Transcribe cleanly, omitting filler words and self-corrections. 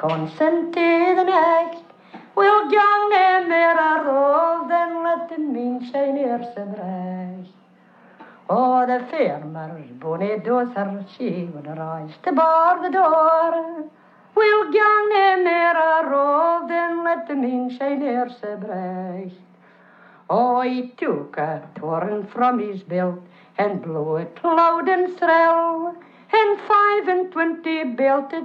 consent i the nacht. We'll gang nae meer a rove than let the moon shine eer se brecht. Oh, the farmer's bonny daughter, she would rise to bar the door. We'll gang nae meer a rove than let the moon shine eer se brecht. Oh, he took a torn from his belt and blew it loud and shrill, and 25 belted